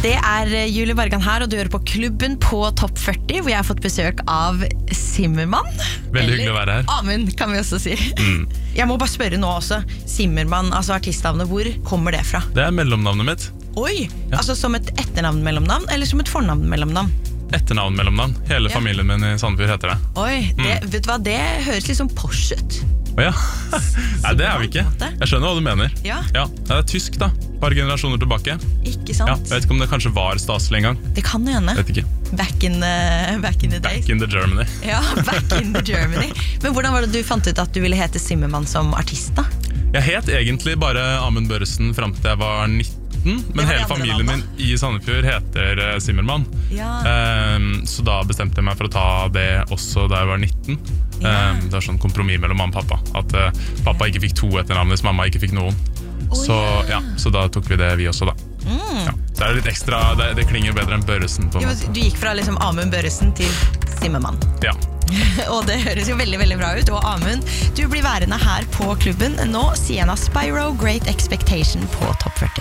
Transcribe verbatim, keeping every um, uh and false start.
Det er Julie Bergan her, og du hører på Klubben på Topp førti, hvor jeg har fått besøk av Zimmermann. Veldig hyggelig å være her. Amund, kan vi også si. Mm. Jeg må bare spørre nå også, Zimmermann, altså artistnavnet, hvor kommer det fra? Det er mellomnavnet mitt. Oi, ja. Altså som et etternavn mellomnavn, eller som et fornavn mellomnavn? Etternavn mellomnavn. Hele ja. familien min i Sandefjord heter det. Oi, det, mm. vet du hva, det høres litt sånn Porsche ut. Åja, oh, ja. Nei, det er vi ikke. Jeg skjønner hva du mener. Ja. Ja, det er tysk da, bare generasjoner tilbake. Ikke sant? Ja, jeg vet ikke om det kanskje var staselig en gang. Det kan jo hende. Vet ikke. Back in, uh, back in the days. Back in the Germany. Ja, back in the Germany. Men hvordan var det du fant ut at du ville hete Zimmermann som artist da? Jeg het egentlig bare Amund Børresen frem til jeg var nitten, men hele familien min i Sandefjord heter uh, Zimmermann. Ja. Um, så da bestemte jeg meg for å ta det også da jeg var nitten. Ja. Um, det var sånn kompromiss mellom mamma og pappa. At uh, pappa ikke fikk to etternavn hvis mamma ikke fikk noen. Oh, så, ja. Ja, så da tok vi det vi også da. Mm. Ja. Det er litt ekstra, det, det klinger bedre enn Børresen på en måte. Du gikk fra liksom Amund Børresen til Zimmermann. Ja. Og det høres jo veldig, veldig bra ut. Og Amund, du blir værende her på klubben. Nå Sienna Spyro, Great Expectation på Topp førti.